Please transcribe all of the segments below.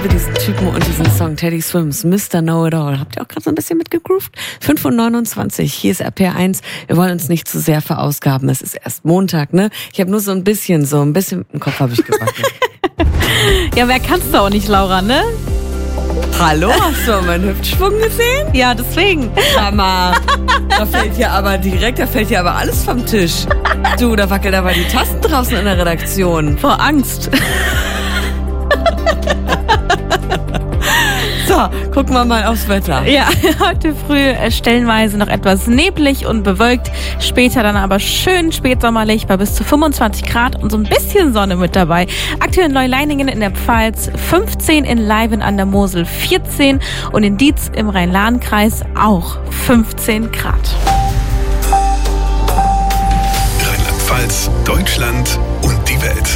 liebe diesen Typen und diesen Song Teddy Swims, Mr. Know-It-All. Habt ihr auch gerade so ein bisschen mitgegroovt? 5:29 Uhr, hier ist RPR1. Wir wollen uns nicht zu sehr verausgaben. Es ist erst Montag, ne? Ich habe nur so ein bisschen im Kopf habe ich gewackelt. Ja, wer kannst du auch nicht, Laura, ne? Hallo, hast du meinen Hüftschwung gesehen? Ja, deswegen. Mama, da fällt ja aber alles vom Tisch. Du, da wackelt aber die Tasten draußen in der Redaktion. Vor Angst. So, gucken wir mal aufs Wetter. Ja, heute früh stellenweise noch etwas neblig und bewölkt. Später dann aber schön spätsommerlich bei bis zu 25 Grad und so ein bisschen Sonne mit dabei. Aktuell in Neuleiningen in der Pfalz 15, in Leiven an der Mosel 14 und in Dietz im Rhein-Lahn-Kreis auch 15 Grad. Rheinland-Pfalz, Deutschland und die Welt.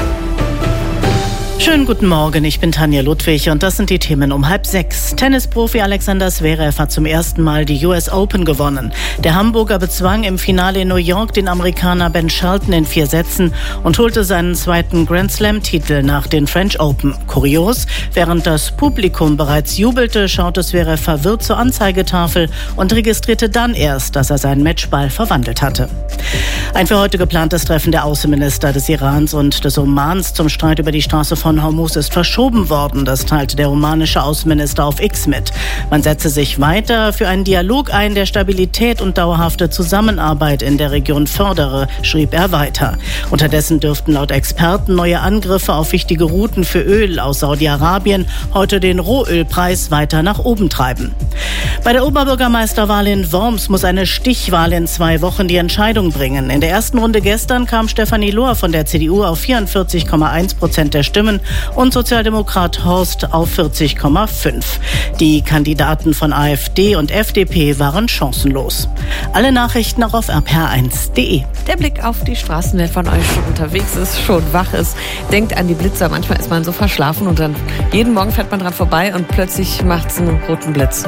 Schönen guten Morgen, ich bin Tanja Ludwig und das sind die Themen um 5:30. Tennisprofi Alexander Zverev hat zum ersten Mal die US Open gewonnen. Der Hamburger bezwang im Finale in New York den Amerikaner Ben Shelton in 4 Sätzen und holte seinen zweiten Grand Slam-Titel nach den French Open. Kurios, während das Publikum bereits jubelte, schaute Zverev verwirrt zur Anzeigetafel und registrierte dann erst, dass er seinen Matchball verwandelt hatte. Ein für heute geplantes Treffen der Außenminister des Irans und des Omans zum Streit über die Straße von Hormuz ist verschoben worden. Das teilte der omanische Außenminister auf X mit. Man setze sich weiter für einen Dialog ein, der Stabilität und dauerhafte Zusammenarbeit in der Region fördere, schrieb er weiter. Unterdessen dürften laut Experten neue Angriffe auf wichtige Routen für Öl aus Saudi-Arabien heute den Rohölpreis weiter nach oben treiben. Bei der Oberbürgermeisterwahl in Worms muss eine Stichwahl in 2 Wochen die Entscheidung bringen. In der ersten Runde gestern kam Stefanie Lohr von der CDU auf 44,1% der Stimmen und Sozialdemokrat Horst auf 40,5%. Die Kandidaten von AfD und FDP waren chancenlos. Alle Nachrichten auch auf rpr1.de. Der Blick auf die Straßen, wer von euch schon unterwegs ist, schon wach ist, denkt an die Blitzer. Manchmal ist man so verschlafen und dann jeden Morgen fährt man dran vorbei und plötzlich macht es einen roten Blitz.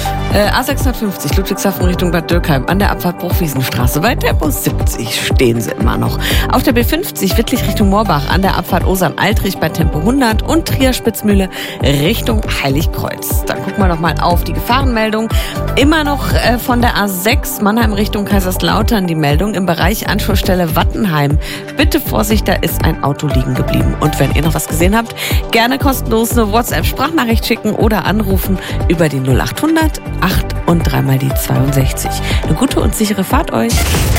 A650 Ludwigshafen Richtung Bad Dürkheim an der Abfahrt Bruchwiesenstraße. Bei Tempo 70 stehen sie immer noch. Auf der B50 Wittlich Richtung Moorbach an der Abfahrt Osern-Altrich bei Tempo 100 und Trier-Spitzmühle Richtung Heiligkreuz. Dann gucken wir noch mal auf die Gefahrenmeldung. Immer noch von der A6 Mannheim Richtung Kaiserslautern die Meldung im Bereich Anschlussstelle Wattenheim. Bitte Vorsicht, da ist ein Auto liegen geblieben. Und wenn ihr noch was gesehen habt, gerne kostenlos eine WhatsApp-Sprachnachricht schicken oder anrufen über die 0800 8 und 3 mal die 62. Eine gute und sichere Fahrt euch.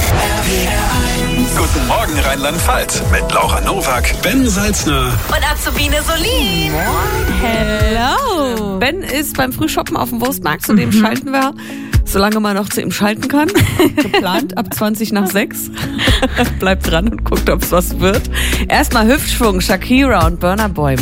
Guten Morgen Rheinland-Pfalz mit Laura Nowak, Ben Salzner und Azubine Solin. Hello! Ben ist beim Frühshoppen auf dem Wurstmarkt, zu dem schalten wir, solange man noch zu ihm schalten kann. Geplant ab 6:20. Bleibt dran und guckt, ob es was wird. Erstmal Hüftschwung, Shakira und Burna Boy.